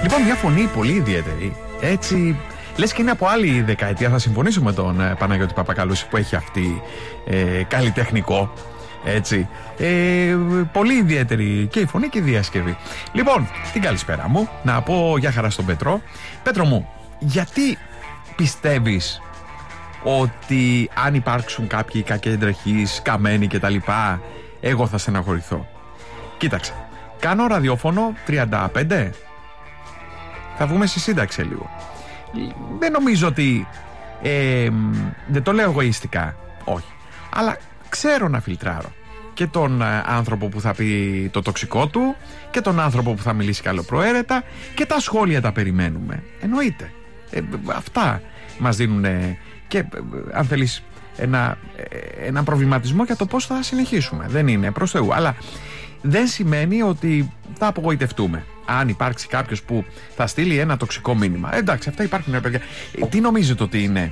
Λοιπόν, μια φωνή πολύ ιδιαίτερη. Έτσι, λες και είναι από άλλη δεκαετία. Θα συμφωνήσω με τον Παναγιώτη Παπακαλούση που έχει αυτή καλλιτεχνικό. Έτσι. Πολύ ιδιαίτερη και η φωνή και η διασκευή. Λοιπόν, την καλησπέρα μου. Να πω γεια χαρά στον Πέτρο. Πέτρο μου, γιατί πιστεύεις ότι αν υπάρξουν κάποιοι κακέντρεχείς, καμένοι κτλ., εγώ θα στεναχωρηθώ? Κοίταξε, κάνω ραδιόφωνο 35. Θα βγούμε στη σύνταξη λίγο. Δεν νομίζω ότι δεν το λέω εγωιστικά, όχι, αλλά ξέρω να φιλτράρω και τον άνθρωπο που θα πει το τοξικό του και τον άνθρωπο που θα μιλήσει καλοπροαίρετα, και τα σχόλια τα περιμένουμε. Εννοείται. Αυτά μας δίνουν και αν θέλεις ένα προβληματισμό για το πώς θα συνεχίσουμε. Δεν είναι προς Θεού, αλλά δεν σημαίνει ότι θα απογοητευτούμε αν υπάρξει κάποιος που θα στείλει ένα τοξικό μήνυμα. Εντάξει, αυτά υπάρχουν, παιδιά. Τι νομίζετε ότι είναι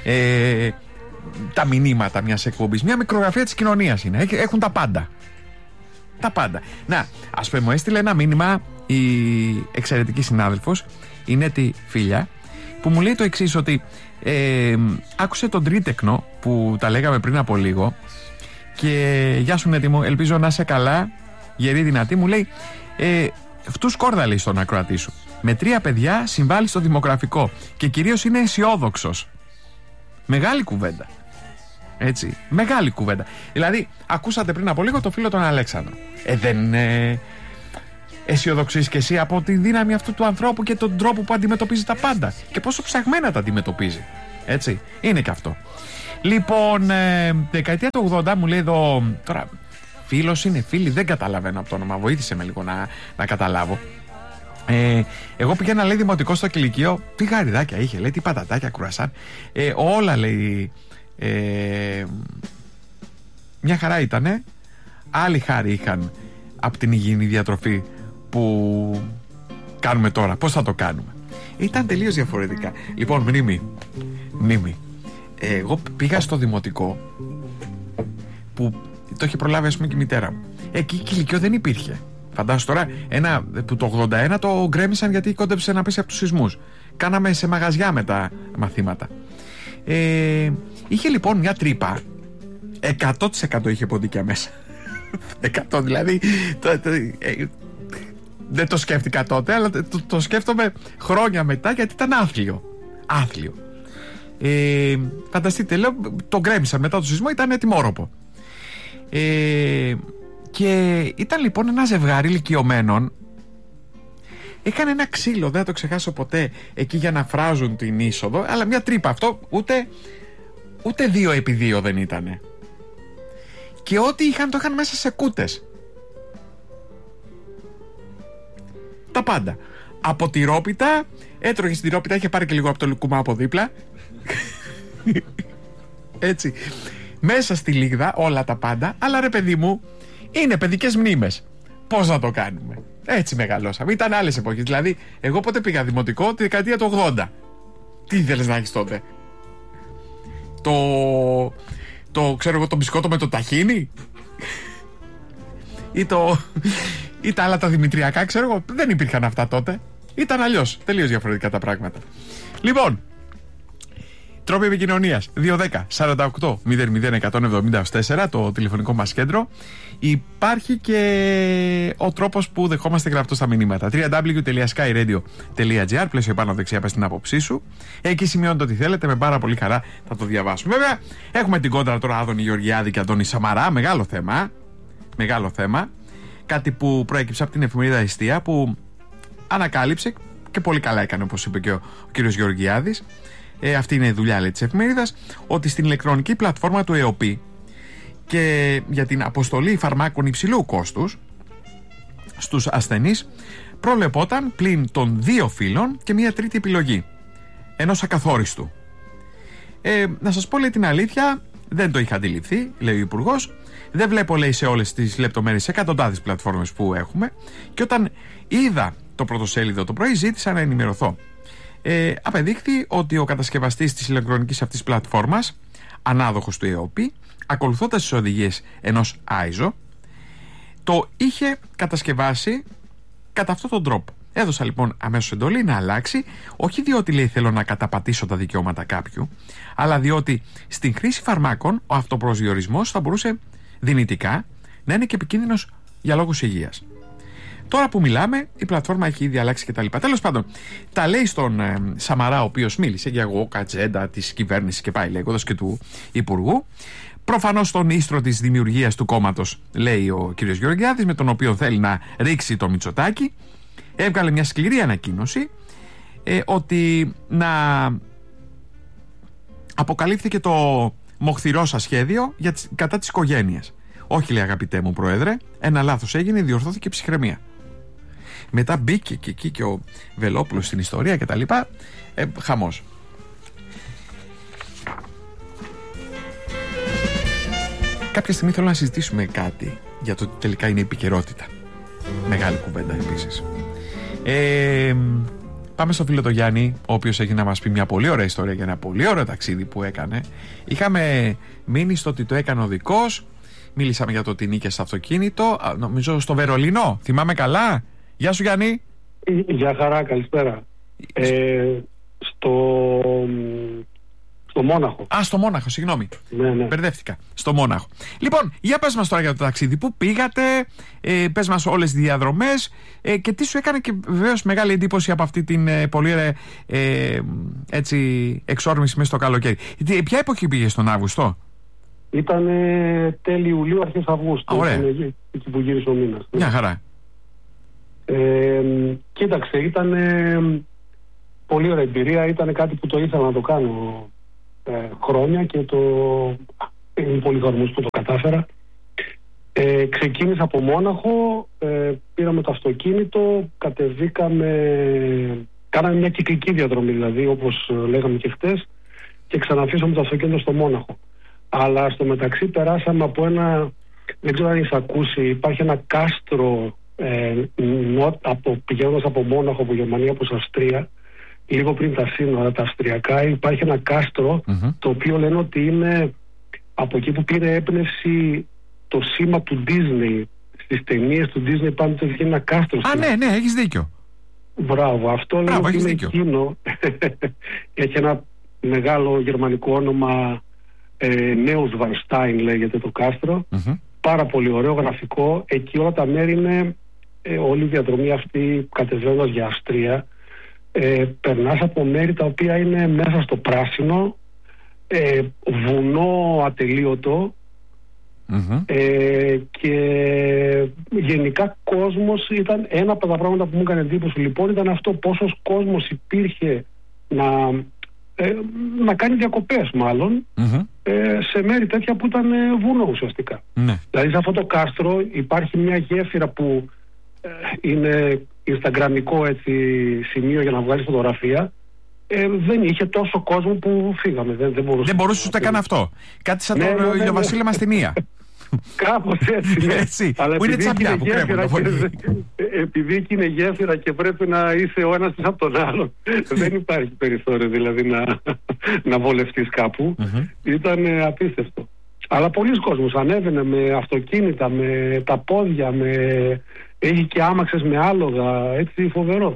τα μηνύματα μιας εκπομπής? Μια μικρογραφία της κοινωνίας είναι. Έχουν τα πάντα. Τα πάντα. Να, ας πούμε, μου έστειλε ένα μήνυμα η εξαιρετική συνάδελφος, η Νέτη Φίλια, που μου λέει το εξής, ότι άκουσε τον Τρίτεκνο που τα λέγαμε πριν από λίγο και γεια σου Νέτη μου, ελπίζω να είσαι καλά, γερή δυνατή. Μου λέει φτούς κόρδα, λέει, στον ακροατή σου. Με 3 παιδιά συμβάλλει στο δημογραφικό και κυρίως είναι αισιόδοξος. Μεγάλη κουβέντα. Έτσι, μεγάλη κουβέντα. Δηλαδή, ακούσατε πριν από λίγο το φίλο τον Αλέξανδρο. Δεν αισιοδοξείς και εσύ από τη δύναμη αυτού του ανθρώπου και τον τρόπο που αντιμετωπίζει τα πάντα και πόσο ψαγμένα τα αντιμετωπίζει? Έτσι, είναι και αυτό. Λοιπόν, δεκαετία του 80 μου λέει εδώ, τώρα φίλος είναι, φίλη, δεν καταλαβαίνω από το όνομα, βοήθησε με λίγο να καταλάβω. Εγώ πήγαινα, λέει, δημοτικό στο κηλικείο. Τι γαριδάκια είχε, λέει, τι πατατάκια, κρουασάν, όλα, λέει, μια χαρά ήτανε. Άλλη χάρη είχαν από την υγιεινή διατροφή που κάνουμε τώρα. Πώς θα το κάνουμε? Ήταν τελείως διαφορετικά. Λοιπόν, μνήμη. Εγώ πήγα στο δημοτικό που το είχε προλάβει, ας πούμε, και η μητέρα μου. Εκεί κηλικείο δεν υπήρχε. Φαντάσου τώρα, ένα που το 81 το γκρέμισαν γιατί κόντεψε να πέσει από τους σεισμούς. Κάναμε σε μαγαζιά με τα μαθήματα. Είχε λοιπόν μια τρύπα. 100% είχε ποντίκια μέσα. 100 δηλαδή. Δεν το σκέφτηκα τότε, αλλά το σκέφτομαι χρόνια μετά, γιατί ήταν άθλιο. Φανταστείτε, λέω, το γκρέμισαν μετά το σεισμό, ήταν ετοιμόρροπο. Και ήταν λοιπόν ένα ζευγάρι ηλικιωμένων. Είχαν ένα ξύλο, δεν θα το ξεχάσω ποτέ, εκεί για να φράζουν την είσοδο, αλλά μια τρύπα. Αυτό ούτε 2x2 δεν ήτανε. Και ό,τι είχαν το είχαν μέσα σε κούτες. Τα πάντα. Από τυρόπιτα, έτρωγε στην τυρόπιτα, είχε πάρει και λίγο από το λουκουμά από δίπλα. Έτσι. Μέσα στη λίγδα όλα τα πάντα. Αλλά ρε παιδί μου, είναι παιδικές μνήμες. Πώς να το κάνουμε? Έτσι μεγαλώσαμε. Ήταν άλλες εποχές. Δηλαδή, εγώ πότε πήγα δημοτικό? Τη δεκαετία του 80. Τι ήθελες να έχεις τότε? Το ξέρω εγώ, το μπισκότο με το ταχίνι? Ή τα άλλα τα δημητριακά, ξέρω εγώ. Δεν υπήρχαν αυτά τότε. Ήταν αλλιώς. Τελείως διαφορετικά τα πράγματα. Λοιπόν, τρόποι επικοινωνίας: 210-48-00-170-4, το τηλεφωνικό μας κέντρο. Υπάρχει και ο τρόπος που δεχόμαστε γραπτό στα μηνύματα: www.skyradio.gr, πλαίσιο πάνω δεξιά, πες την άποψή σου. Εκεί σημειώνετε ό,τι θέλετε, με πάρα πολύ χαρά θα το διαβάσουμε. Βέβαια, έχουμε την κόντρα τώρα Άδωνη Γεωργιάδη και Αντώνη Σαμαρά. Μεγάλο θέμα. Κάτι που προέκυψε από την εφημερίδα Εστία, που ανακάλυψε, και πολύ καλά έκανε, όπως είπε και ο κύριος Γεωργιάδης. Αυτή είναι η δουλειά, λέει, της εφημερίδας, ότι στην ηλεκτρονική πλατφόρμα του ΕΟΠΗ και για την αποστολή φαρμάκων υψηλού κόστους στους ασθενείς προβλεπόταν πλην των 2 φύλων και μια τρίτη επιλογή, ενός ακαθόριστου. Να σας πω, λέει, την αλήθεια, δεν το είχα αντιληφθεί, λέει ο Υπουργός. Δεν βλέπω, λέει, σε όλες τις λεπτομέρειες, σε εκατοντάδες πλατφόρμες που έχουμε, και όταν είδα το πρωτοσέλιδο το πρωί ζήτησα να ενημερωθώ. Απεδείχθη ότι ο κατασκευαστής της ηλεκτρονικής αυτής πλατφόρμας, ανάδοχος του ΕΟΠΗ, ακολουθώντας τις οδηγίες ενός ISO, το είχε κατασκευάσει κατά αυτόν τον τρόπο. Έδωσα λοιπόν αμέσως εντολή να αλλάξει, όχι διότι λέει θέλω να καταπατήσω τα δικαιώματα κάποιου, αλλά διότι στην χρήση φαρμάκων ο αυτοπροσδιορισμός θα μπορούσε δυνητικά να είναι και επικίνδυνος για λόγους υγείας. Τώρα που μιλάμε, η πλατφόρμα έχει ήδη αλλάξει κτλ. Τέλος πάντων, τα λέει στον Σαμαρά, ο οποίος μίλησε για εγώ ατζέντα της κυβέρνησης και πάει λέγοντας και του Υπουργού. Προφανώς στον ίστρο της δημιουργίας του κόμματος, λέει ο κ. Γεωργιάδης, με τον οποίο θέλει να ρίξει το Μητσοτάκη, έβγαλε μια σκληρή ανακοίνωση ότι να αποκαλύφθηκε το μοχθηρό σας σχέδιο κατά της οικογένειας. Όχι, λέει, αγαπητέ μου Πρόεδρε, ένα λάθος έγινε, διορθώθηκε ψυχραιμία. Μετά μπήκε και εκεί και ο Βελόπουλος στην ιστορία και τα λοιπά. Χαμός. Κάποια στιγμή θέλω να συζητήσουμε κάτι για το ότι τελικά είναι επικαιρότητα. Μεγάλη κουβέντα επίσης. Πάμε στο φίλο το Γιάννη, ο οποίος έχει να μας πει μια πολύ ωραία ιστορία για ένα πολύ ωραίο ταξίδι που έκανε. Είχαμε μείνει στο ότι το έκανε ο δικός. Μίλησαμε για το ότι νίκησε στο αυτοκίνητο. Νομίζω στο Βερολίνο. Θυμάμαι καλά. Γεια σου, Γιάννη. Γεια χαρά, καλησπέρα. Στο Μόναχο. Στο Μόναχο, συγγνώμη. Ναι. Μπερδεύτηκα. Στο Μόναχο. Λοιπόν, για πες μας τώρα για το ταξίδι. Πού πήγατε, πες μας όλες τις διαδρομές και τι σου έκανε και βεβαίως μεγάλη εντύπωση από αυτή την πολύ εξόρμηση μέσα στο καλοκαίρι. Ποια εποχή πήγες τον Αύγουστο? Ήταν τέλη Ιουλίου, αρχές Αυγούστου. Ωραία. Εκεί που γύρισε ο μήνας. Μια χαρά. Κοίταξε, ήταν πολύ ωραία εμπειρία. Ήταν κάτι που το ήθελα να το κάνω χρόνια και είμαι πολύ χαρούμενος που το κατάφερα. Ξεκίνησα από Μόναχο, πήραμε το αυτοκίνητο, κατεβήκαμε, κάναμε μια κυκλική διαδρομή δηλαδή, όπως λέγαμε και χτες, και ξαναφήσαμε το αυτοκίνητο στο Μόναχο. Αλλά στο μεταξύ περάσαμε από δεν ξέρω αν έχεις ακούσει, υπάρχει ένα κάστρο πηγαίνοντας από Μόναχο, από Γερμανία προς Αυστρία, λίγο πριν τα σύνορα τα αυστριακά, υπάρχει ένα κάστρο το οποίο λένε ότι είναι από εκεί που πήρε έμπνευση το σήμα του Disney. Στις ταινίες του Disney πάντοτε έχει ένα κάστρο. Ναι, έχεις δίκιο. Μπράβο, αυτό λένε ότι είναι εκείνο. Έχει ένα μεγάλο γερμανικό όνομα, Neuschwanstein λέγεται το κάστρο. Πάρα πολύ ωραίο, γραφικό. Εκεί όλα τα μέρη είναι, όλη η διαδρομή αυτή κατεβαίνοντας για Αυστρία, περνάς από μέρη τα οποία είναι μέσα στο πράσινο, βουνό ατελείωτο, και γενικά κόσμος. Ήταν ένα από τα πράγματα που μου έκανε εντύπωση λοιπόν, ήταν αυτό, πόσος κόσμος υπήρχε να κάνει διακοπές μάλλον, σε μέρη τέτοια που ήταν βουνό ουσιαστικά. Δηλαδή σε αυτό το κάστρο υπάρχει μια γέφυρα που είναι instagramικό σημείο για να βγάλει φωτογραφία. Δεν είχε τόσο κόσμο που φύγαμε. Δεν μπορούσε ούτε καν αυτό. Κάτι σαν το ηλιοβασίλεμα μας στην Ία. Κάπως έτσι, ναι. Έτσι, που είναι τσαπιά που κρέμουν. Επειδή εκεί είναι γέφυρα και πρέπει να είσαι ο ένας από τον άλλον, δεν υπάρχει περιθώριο δηλαδή να βολευτείς κάπου. Ήταν απίστευτο. Αλλά πολλοί κόσμος ανέβαινε με αυτοκίνητα, με τα πόδια, έχει και άμαξες με άλογα, έτσι φοβερό.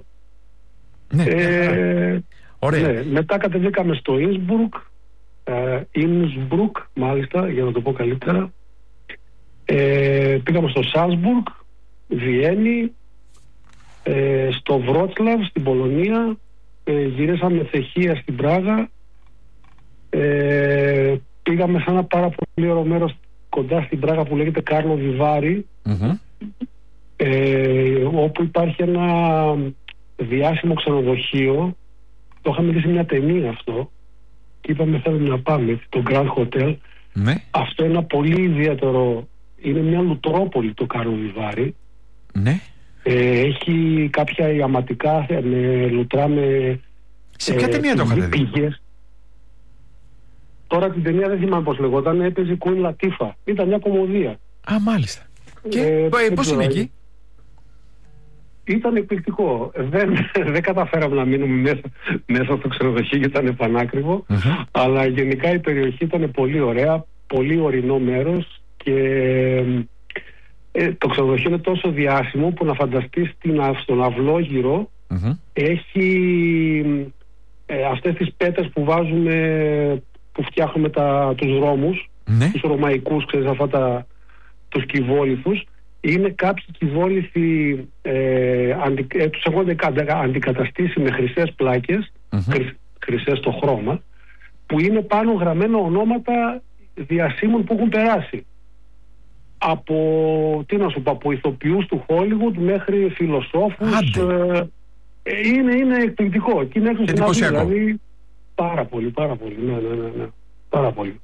Ωραία. Ναι. Μετά κατεβήκαμε στο Ινσμπρουκ, μάλιστα, για να το πω καλύτερα. Πήγαμε στο Σάλσμπουργκ, Βιέννη, στο Βρότσλαβ στην Πολωνία, γυρίσαμε Τσεχία στην Πράγα, πήγαμε σε ένα πάρα πολύ ωραίο μέρος κοντά στην Πράγα που λέγεται Κάρλοβι Βάρι, όπου υπάρχει ένα διάσημο ξενοδοχείο. Το είχαμε δει σε μια ταινία αυτό και είπαμε θέλουμε να πάμε, το Grand Hotel. Αυτό είναι ένα πολύ ιδιαίτερο, είναι μια λουτρόπολη το Κάρλοβι Βάρι. Έχει κάποια ιαματικά με λουτρά, σε ποια ταινία το είχατε δει? Τώρα την ταινία δεν θυμάμαι πώς λεγόταν, έπαιζε Queen Latifah. Ήταν μια κομμωδία. Μάλιστα. Και πώς είναι εκεί? Ήταν εκπληκτικό. Δεν καταφέραμε να μείνουμε μέσα στο ξενοδοχείο γιατί ήταν πανάκριβο. Αλλά γενικά η περιοχή ήταν πολύ ωραία, πολύ ορεινό μέρος και Το ξενοδοχείο είναι τόσο διάσημο που να φανταστείς στον αυλόγυρο έχει αυτές τις πέτρες που βάζουμε, που φτιάχνουμε τους δρόμους, τους ρωμαϊκούς, ξέρεις, αυτά τους κυβόλιθους. Είναι κάποιοι κυβόλιθοι, τους έχουν αντικαταστήσει με χρυσές πλάκες, χρυσές στο χρώμα, που είναι πάνω γραμμένα ονόματα διασύμων που έχουν περάσει. Από ηθοποιούς του Hollywood μέχρι φιλοσόφους. Είναι εκπληκτικό. Και είναι έξω στην Αθήνα, δηλαδή πάρα πολύ. Ναι. Πάρα πολύ.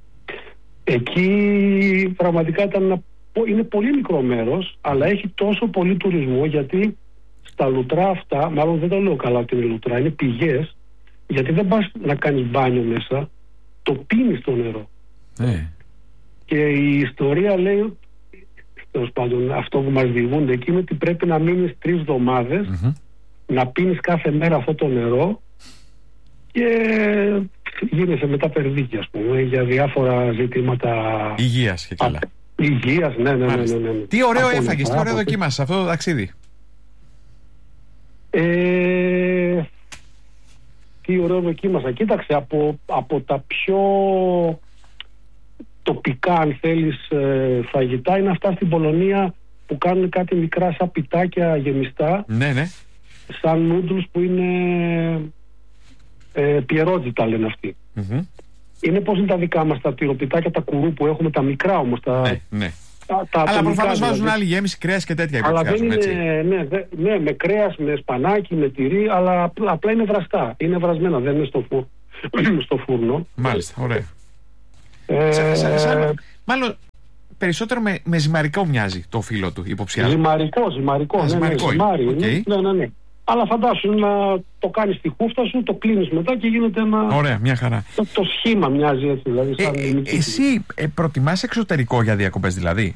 Εκεί πραγματικά είναι πολύ μικρό μέρος, αλλά έχει τόσο πολύ τουρισμό, γιατί στα λουτρά αυτά, μάλλον δεν το λέω καλά ότι είναι λουτρά, είναι πηγές, γιατί δεν πας να κάνεις μπάνιο μέσα, το πίνεις το νερό. Και η ιστορία λέει, τέλος πάντων, αυτό που μας διηγούνται εκεί, είναι ότι πρέπει να μείνεις 3 εβδομάδες, να πίνεις κάθε μέρα αυτό το νερό και γίνεσαι μετά περδίκη, ας πούμε, για διάφορα ζητήματα υγείας και καλά. Υγείας, ναι. Τι ωραίο έφαγες, τι ωραίο δοκίμασες αυτό το ταξίδι. Τι ωραίο δοκίμασα. Κοίταξε, από τα πιο τοπικά, αν θέλεις, φαγητά είναι αυτά στην Πολωνία που κάνουν κάτι μικρά σαν πιτάκια γεμιστά. Ναι. Σαν νούντλς που είναι πιερότζιτα, λένε αυτοί. Είναι πώς είναι τα δικά μας τα τυροπιτάκια, τα κουρού που έχουμε, τα μικρά όμως. Ναι. Αλλά προφανώς βάζουν άλλη γέμιση, κρέας και τέτοια. Αλλά δεν είναι, ναι, με κρέας, με σπανάκι, με τυρί, αλλά απλά είναι βραστά. Είναι βρασμένα, δεν είναι στο φούρνο. Μάλιστα, ωραία. Μάλλον περισσότερο με ζυμαρικό μοιάζει το φύλλο του, υποψιάζω. Ζυμαρικό. Ναι. Αλλά φαντάσου να το κάνεις στη χούφτα σου, το κλείνεις μετά και γίνεται ένα... Ωραία, μια χαρά. Το σχήμα μοιάζει έτσι, δηλαδή. Εσύ προτιμάς εξωτερικό για διακοπές, δηλαδή?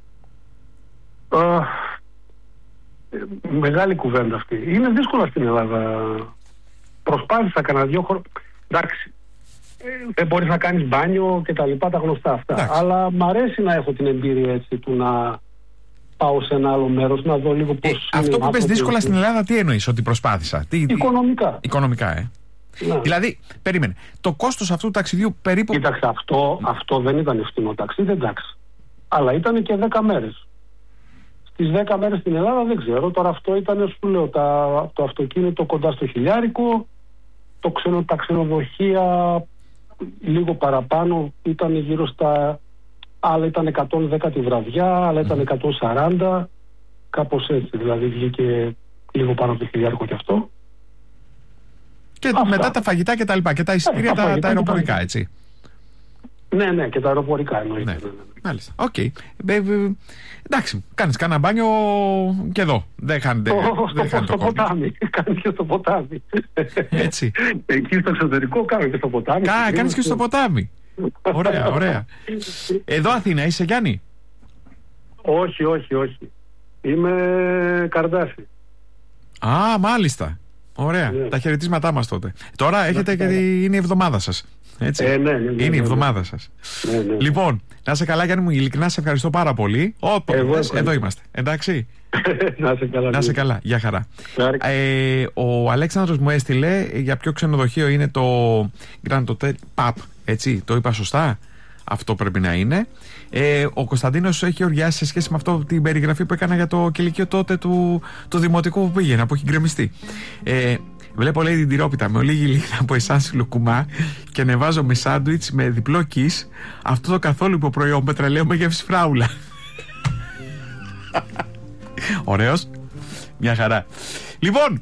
Μεγάλη κουβέντα αυτή. Είναι δύσκολα στην Ελλάδα. Προσπάθησα κανένα 2 χρόνια. Εντάξει, δεν μπορείς να κάνεις μπάνιο και τα λοιπά, τα γνωστά αυτά. Εντάξει. Αλλά μ' αρέσει να έχω την εμπειρία έτσι του να πάω σε ένα άλλο μέρος, να δω λίγο πώς... Αυτό που πες δύσκολα στην Ελλάδα, τι εννοείς ότι προσπάθησα? Οικονομικά, Ναι. Δηλαδή, περίμενε, το κόστος αυτού του ταξιδιού περίπου... Κοίταξε, αυτό δεν ήταν φθηνό ταξίδι, εντάξει. Αλλά ήταν και 10 μέρες. Στις 10 μέρες στην Ελλάδα δεν ξέρω. Τώρα αυτό ήταν, σου λέω, το αυτοκίνητο κοντά στο χιλιάρικο, τα ξενοδοχεία λίγο παραπάνω, ήταν γύρω στα... Άλλα ήταν 110 τη βραδιά, άλλα ήταν 140, κάπως έτσι. Δηλαδή βγήκε λίγο πάνω από το χιλιάρικο και αυτό. Και μετά τα φαγητά και τα λοιπά, και τα εισιτήρια τα αεροπορικά, έτσι. Ναι, και τα αεροπορικά εννοείται. Ναι. Μάλιστα, οκ. Εντάξει, κάνεις κάνα μπάνιο και εδώ. Δεν χάνεται στο ποτάμι. Κάνεις και στο ποτάμι. Έτσι. Εκεί στο εξωτερικό κάνω και στο ποτάμι. Κάνεις και στο ποτάμι. Ωραία. Εδώ Αθήνα, είσαι Γιάννη? Όχι. Είμαι Καρδάση. Α, μάλιστα. Ωραία. Yeah. Τα χαιρετίσματά μας τότε. Τώρα έχετε και είναι η εβδομάδα σας. Έτσι. Ναι. Είναι η εβδομάδα σας. Ναι. Λοιπόν, να είσαι καλά, Γιάννη μου, ειλικρινά σε ευχαριστώ πάρα πολύ. Εδώ είμαστε. Εντάξει. Να είσαι καλά. Γεια χαρά. Ο Αλέξανδρος μου έστειλε για ποιο ξενοδοχείο είναι το Grand Hotel Pub. Έτσι, το είπα σωστά? Αυτό πρέπει να είναι. Ο Κωνσταντίνος έχει οργιάσει σε σχέση με αυτό την περιγραφή που έκανα για το κηλικείο τότε του δημοτικού που πήγαινα, που έχει γκρεμιστεί. Βλέπω, λέει, την τυρόπιτα με ολίγη λίγα από εσάνση λουκουμά και ανεβάζω με σάντουιτς με διπλό κις αυτό το καθόλου υποπροϊόν πετρελαίου με γεύση φράουλα. Ωραίος. Μια χαρά. Λοιπόν,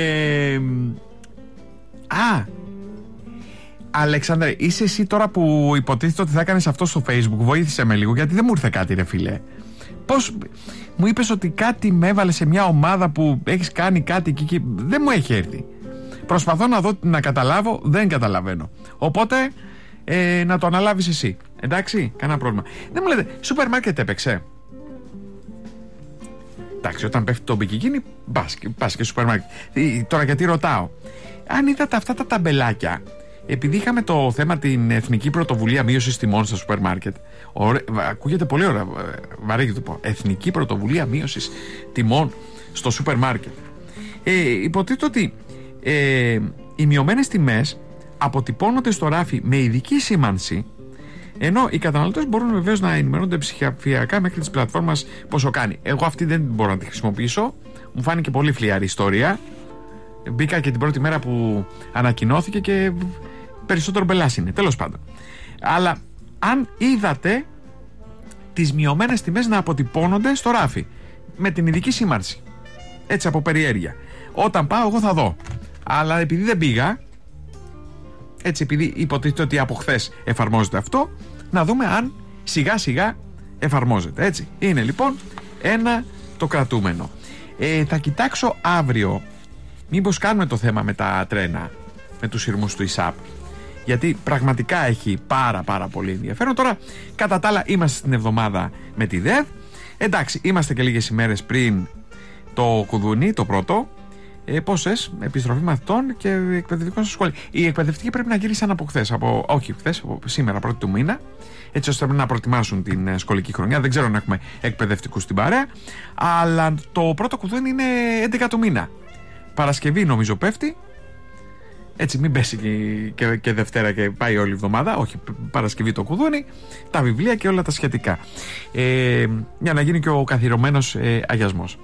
Αλέξανδρε, είσαι εσύ τώρα που υποτίθεται ότι θα έκανες αυτό στο Facebook? Βοήθησε με λίγο, γιατί δεν μου ήρθε κάτι, ρε φίλε. Πώς μου είπες ότι κάτι με έβαλε σε μια ομάδα που έχεις κάνει κάτι εκεί και δεν μου έχει έρθει. Προσπαθώ να καταλάβω, δεν καταλαβαίνω. Οπότε να το αναλάβεις εσύ. Εντάξει, κανένα πρόβλημα. Δεν μου λέτε, σούπερ μάρκετ έπαιξε? Εντάξει, όταν πέφτει το μπικικίνι, πας και σούπερ μάρκετ. Τώρα γιατί ρωτάω? Αν είδατε αυτά τα ταμπελάκια επειδή είχαμε το θέμα την Εθνική Πρωτοβουλία Μείωσης Τιμών στα σούπερ μάρκετ. Ακούγεται πολύ ωραία, βαρύ το πω. Εθνική Πρωτοβουλία Μείωσης Τιμών στο σούπερ μάρκετ. Υποτίθεται ότι οι μειωμένες τιμές αποτυπώνονται στο ράφι με ειδική σήμανση, ενώ οι καταναλωτές μπορούν βεβαίως να ενημερώνονται ψηφιακά μέχρι της πλατφόρμας πόσο κάνει. Εγώ αυτή δεν μπορώ να τη χρησιμοποιήσω. Μου φάνηκε πολύ φλιαρή ιστορία. Μπήκα και την πρώτη μέρα που ανακοινώθηκε και περισσότερο μπελάς είναι. Τέλος πάντων. Αλλά αν είδατε τις μειωμένες τιμές να αποτυπώνονται στο ράφι με την ειδική σήμανση, έτσι από περιέργεια, όταν πάω εγώ θα δω. Αλλά επειδή δεν πήγα, έτσι επειδή υποτίθεται ότι από χθες εφαρμόζεται αυτό, να δούμε αν σιγά σιγά εφαρμόζεται. Έτσι είναι λοιπόν ένα το κρατούμενο. Θα κοιτάξω αύριο μήπως κάνουμε το θέμα με τα τρένα, με τους σειρμούς του ΙΣΑΠ, γιατί πραγματικά έχει πάρα πολύ ενδιαφέρον. Τώρα κατά τα άλλα είμαστε στην εβδομάδα με τη ΔΕΔ. Εντάξει, είμαστε και λίγες ημέρες πριν το κουδούνι, το πρώτο. Πόσες, επιστροφή μαθητών και εκπαιδευτικών στο σχολείο. Οι εκπαιδευτικοί πρέπει να γύρισαν από χθες, σήμερα, 1η του μήνα, έτσι ώστε να προετοιμάσουν την σχολική χρονιά. Δεν ξέρω αν έχουμε εκπαιδευτικούς στην παρέα, αλλά το πρώτο κουδούνι είναι 11 του μήνα. Παρασκευή νομίζω πέφτει. Έτσι, μην πέσει και Δευτέρα και πάει όλη η εβδομάδα. Όχι, Παρασκευή το κουδούνι, τα βιβλία και όλα τα σχετικά. Για να γίνει και ο καθιερωμένος αγιασμός.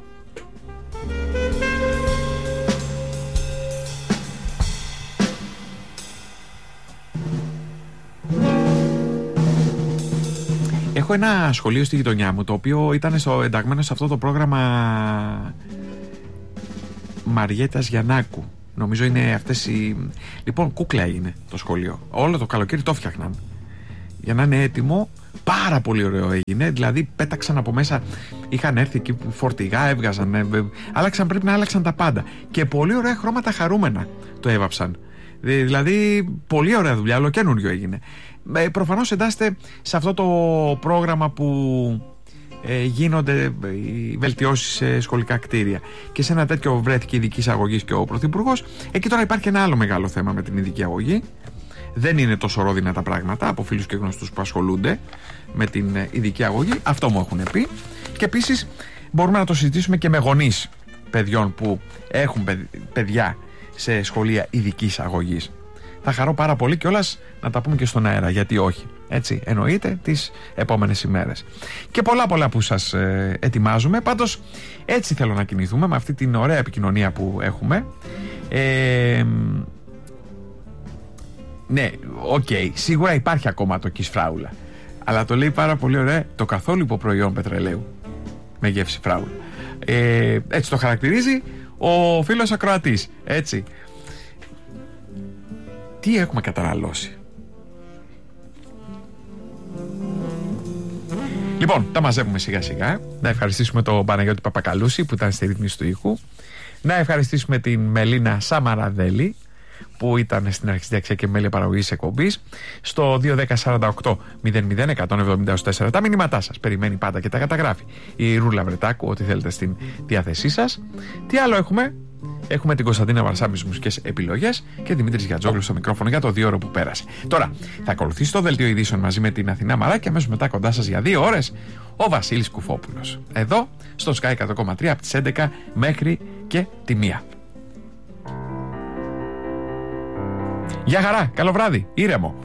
Έχω ένα σχολείο στη γειτονιά μου, το οποίο ήταν ενταγμένο σε αυτό το πρόγραμμα Μαριέτας Γιαννάκου. Νομίζω είναι αυτές οι... Λοιπόν, κούκλα είναι το σχολείο. Όλο το καλοκαίρι το φτιάχναν για να είναι έτοιμο. Πάρα πολύ ωραίο έγινε. Δηλαδή πέταξαν από μέσα, είχαν έρθει εκεί φορτηγά, έβγαζαν, πρέπει να άλλαξαν τα πάντα. Και πολύ ωραία χρώματα χαρούμενα το έβαψαν. Δηλαδή πολύ ωραία δουλειά, ολοκαίνουργιο έγινε. Προφανώς εντάσσεται σε αυτό το πρόγραμμα που γίνονται οι βελτιώσεις σε σχολικά κτίρια. Και σε ένα τέτοιο βρέθηκε ειδικής αγωγής και ο Πρωθυπουργός. Εκεί τώρα υπάρχει ένα άλλο μεγάλο θέμα με την ειδική αγωγή. Δεν είναι τόσο ρόδινα τα πράγματα από φίλους και γνωστούς που ασχολούνται με την ειδική αγωγή. Αυτό μου έχουν πει. Και επίσης μπορούμε να το συζητήσουμε και με γονείς παιδιών που έχουν παιδιά σε σχολεία ειδικής αγωγής. Θα χαρώ πάρα πολύ κιόλας να τα πούμε και στον αέρα, γιατί όχι. Έτσι, εννοείται τις επόμενες ημέρες. Και πολλά που σας ετοιμάζουμε. Πάντως, έτσι θέλω να κινηθούμε με αυτή την ωραία επικοινωνία που έχουμε. Ναι, σίγουρα υπάρχει ακόμα το Kiss φράουλα. Αλλά το λέει πάρα πολύ ωραία, το καθόλου υποπροϊόν πετρελαίου με γεύση φράουλα. Έτσι το χαρακτηρίζει ο φίλος ακροατής. Έτσι. Τι έχουμε καταναλώσει. Λοιπόν, τα μαζεύουμε σιγά σιγά. Να ευχαριστήσουμε τον Παναγιώτη Παπακαλούση που ήταν στη ρύθμιση του ήχου. Να ευχαριστήσουμε την Μελίνα Σαμαραδέλη που ήταν στην αρχιστήριξη και μέλη παραγωγής εκπομπής. Στο 21048 τα μηνύματά σας περιμένει πάντα και τα καταγράφει η Ρούλα Βρετάκου, ό,τι θέλετε στην διάθεσή σας. Τι άλλο έχουμε? Έχουμε την Κωνσταντίνα Βαρσάμι στις μουσικές επιλογές και Δημήτρης Γιατζόγλου στο μικρόφωνο για το 2 ώρο που πέρασε. Τώρα θα ακολουθήσει το δελτίο ειδήσεων μαζί με την Αθηνά Μαρά και αμέσως μετά κοντά σας για 2 ώρες ο Βασίλης Κουφόπουλος. Εδώ στο Sky 100,3 από τις 11 μέχρι και τη 1. Γεια χαρά, καλό βράδυ, ήρεμο.